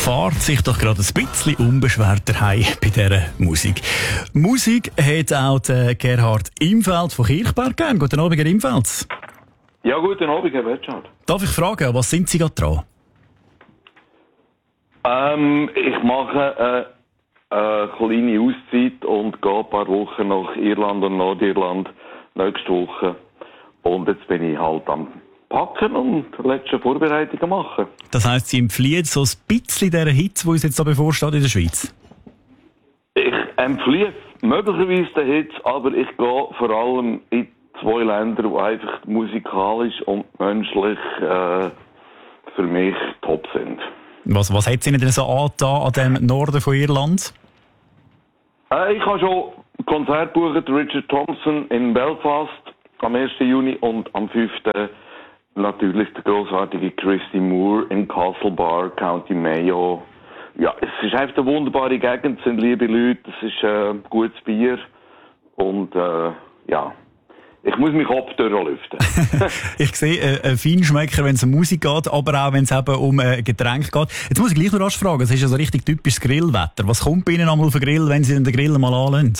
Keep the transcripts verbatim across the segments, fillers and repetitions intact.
fahrt sich doch gerade ein bisschen unbeschwert daheim bei dieser Musik. Musik hat auch der Gerhard Imfeld von Kirchberg gern. Guten Abend, Herr Imfeld. Ja, guten Abend, Herr Wertschad. Darf ich fragen, was sind Sie gerade dran? Ähm, ich mache äh, eine kleine Auszeit und gehe ein paar Wochen nach Irland und Nordirland nächste Woche. Und jetzt bin ich halt am Packen und letzte Vorbereitungen machen. Das heisst, Sie empfehlen so ein bisschen dieser Hitze, die uns jetzt da bevorsteht in der Schweiz? Ich empfehle möglicherweise den Hits, aber ich gehe vor allem in zwei Länder, die einfach musikalisch und menschlich äh, für mich top sind. Was, was hat Sie denn so angetan an dem Norden von Irland? Äh, ich habe schon Konzert gebucht, Richard Thompson in Belfast am ersten Juni und am fünften natürlich der grossartige Christy Moore in Castlebar, County Mayo. Ja, es ist einfach eine wunderbare Gegend, es sind liebe Leute, es ist äh, gutes Bier und äh, ja, ich muss mich abdurchlüften. Ich sehe äh, ein Feinschmecker, wenn es um Musik geht, aber auch wenn es eben um äh, Getränke geht. Jetzt muss ich gleich noch rasch fragen, es ist ja so richtig typisches Grillwetter. Was kommt bei Ihnen einmal auf den Grill, wenn Sie den Grill mal anlösen?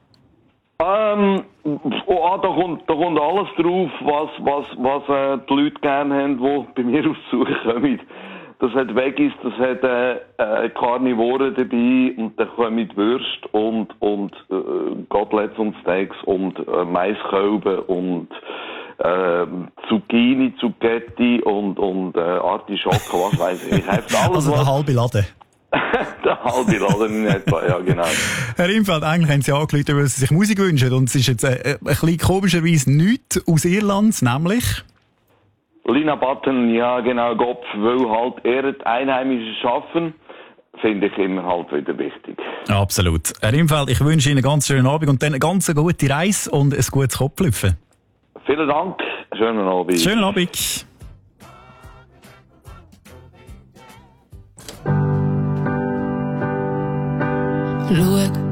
Ähm, oh, ah, da, kommt, da kommt alles drauf, was, was, was äh, die Leute gerne haben, die bei mir auf Besuch kommen. Das hat Veggies, das hat äh, äh, Karnivoren dabei und dann kommen Würste und, und äh, Koteletts und Steaks und äh, Maiskolben und äh, Zucchini, Zucchetti und, und äh, Artischocken, was weiß ich. Ich alles, also der halbe Laden. Der halbe Laden in etwa, ja genau. Herr Imfeld, eigentlich haben Sie angerufen, weil Sie sich Musik wünschen und es ist jetzt äh, ein bisschen komischerweise nichts aus Irland, nämlich... Lina Button, ja genau, Gopf, will halt eher die Einheimischen schaffen, finde ich immer halt wieder wichtig. Absolut. Herr Imfeld, ich wünsche Ihnen einen ganz schönen Abend und dann eine ganz gute Reise und ein gutes Kopflüpfen. Vielen Dank, schönen Abend. Schönen Abend. Schau